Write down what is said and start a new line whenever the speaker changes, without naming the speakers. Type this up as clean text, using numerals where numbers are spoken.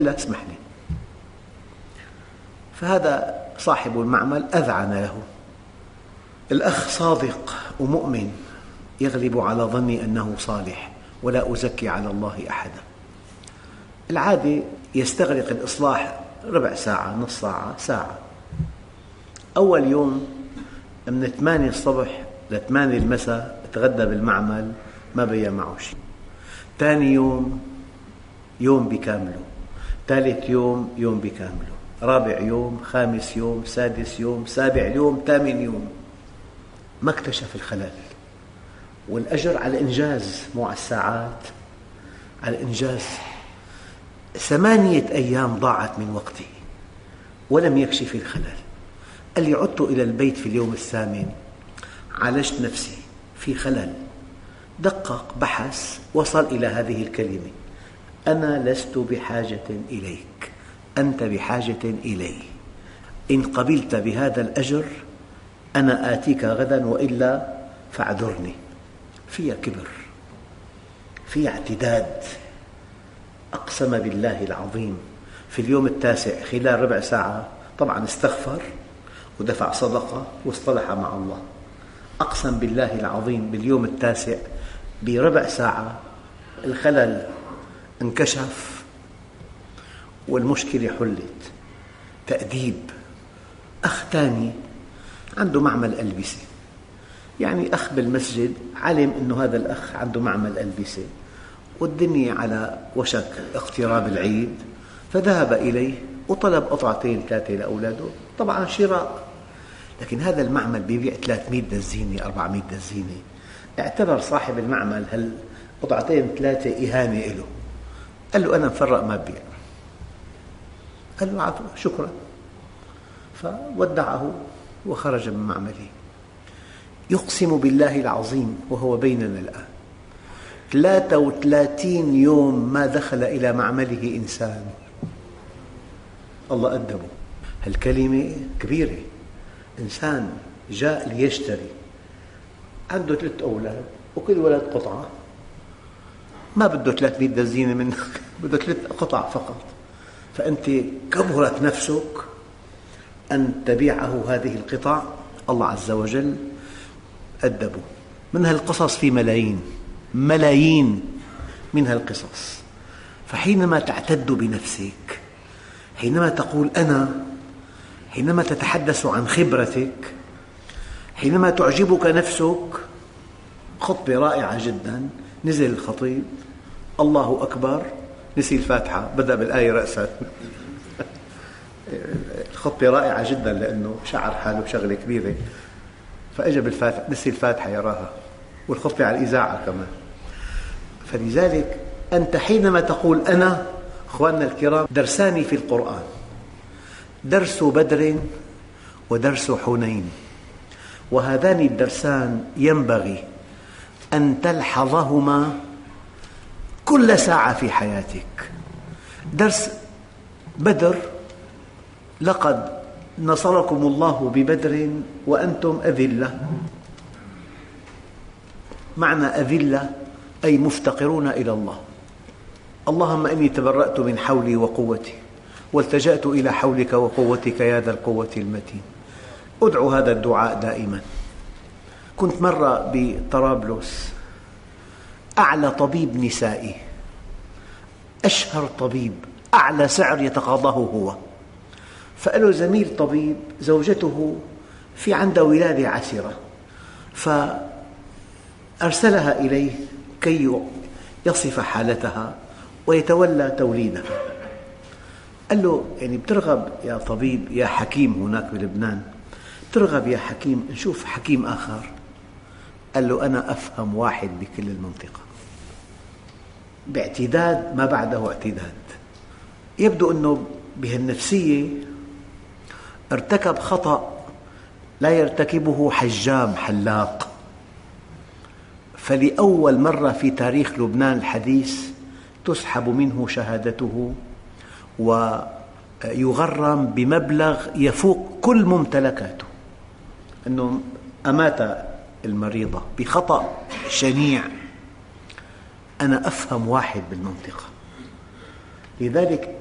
لا تسمح لي. فهذا صاحب المعمل أذعن له. الأخ صادق ومؤمن يغلب على ظني أنه صالح، ولا أزكي على الله أحدا. العادة يستغرق الإصلاح ربع ساعة، نصف ساعة، ساعة. أول يوم من 8 الصبح ل 8 المساء تغدى بالمعمل، ما بيا معه شيء. ثاني يوم بكامله، ثالث يوم بكامله، رابع يوم، خامس يوم، سادس يوم، سابع يوم، ثامن يوم، ما اكتشف الخلل. والأجر على الإنجاز، مو على الساعات، على الإنجاز. 8 أيام ضاعت من وقته ولم يكشف الخلل. قال لي: عدت إلى البيت في اليوم الثامن، عالجت نفسي، في خلل. دقق، بحث، وصل إلى هذه الكلمة: أنا لست بحاجة إليك، أنت بحاجة إلي. إن قبلت بهذا الأجر أنا آتيك غدا، وإلا فاعذرني. فيها كبر، فيها اعتداد. أقسم بالله العظيم في اليوم التاسع خلال ربع ساعة، طبعا استغفر ودفع صدقة واصطلح مع الله. أقسم بالله العظيم باليوم التاسع بربع ساعة الخلل انكشف والمشكلة حلت. تأديب. أخ ثاني عنده معمل ألبسة، يعني أخ بالمسجد علم أنه هذا الأخ عنده معمل ألبسة والدنيا على وشك اقتراب العيد، فذهب إليه وطلب قطعتين 3 لأولاده، طبعا شراء. لكن هذا المعمل بيبيع 300 دزينة 400 دزينة. اعتبر صاحب المعمل هالقطعتين 3 إهانة له. قال له: أنا مفرق ما ببيع. قال له: عفوا، شكرا. فودعه وخرج من معمله. يقسم بالله العظيم وهو بيننا الآن 33 يوم ما دخل إلى معمله إنسان. الله أدبه. هالكلمة كبيرة. إنسان جاء ليشتري، عنده 3 أولاد وكل ولد قطعة، ما بده 300 دزينة منك، بده 3 قطع فقط. فأنت كبرت نفسك أن تبيعه هذه القطع. الله عز وجل أدبه. من هالقصص في ملايين من هالقصص. فحينما تعتد بنفسك، حينما تقول أنا، حينما تتحدث عن خبرتك، حينما تعجبك نفسك. خطبة رائعة جدا، نزل الخطيب الله أكبر، نسي الفاتحة، بدأ بالآية رأسا. الخطبة رائعة جدا لأنه شعر حاله شغلة كبيرة، فأجى بالفاتحة، نسي الفاتحة يراها، والخطبة على الإذاعة كمان. فلذلك أنت حينما تقول أنا، أخواننا الكرام، درسان في القرآن: درس بدر ودرس حنين. وهذان الدرسان ينبغي أن تلحظهما كل ساعة في حياتك. درس بدر: لقد نصركم الله ببدر وأنتم أذلة. معنى أذلة أي مفتقرون إلى الله. اللهم إني تبرأت من حولي وقوتي والتجأت إلى حولك وقوتك يا ذا القوة المتين. أدعو هذا الدعاء دائما. كنت مرة بطرابلس، أعلى طبيب نسائي، أشهر طبيب، أعلى سعر يتقاضاه هو. فقال زميل طبيب زوجته في عندها ولادة عسرة، فأرسلها إليه كي يصف حالتها ويتولى توليدها. قال له: يعني بترغب يا طبيب يا حكيم هناك بلبنان، ترغب يا حكيم نشوف حكيم آخر؟ قال له: أنا أفهم واحد بكل المنطقة. باعتداد ما بعده اعتداد. يبدو أنه بهالنفسية ارتكب خطأ لا يرتكبه حجام حلاق. فلأول مرة في تاريخ لبنان الحديث تسحب منه شهادته ويغرم بمبلغ يفوق كل ممتلكاته، أنه أمات المريضة بخطأ شنيع. أنا أفهم واحد بالمنطقة. لذلك